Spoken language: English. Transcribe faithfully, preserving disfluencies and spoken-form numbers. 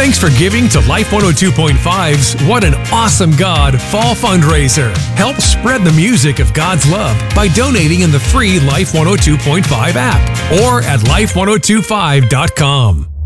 Thanks for giving to Life one oh two point five's What an Awesome God Fall Fundraiser. Help spread the music of God's love by donating in the free Life one oh two point five app or at life one oh two five dot com.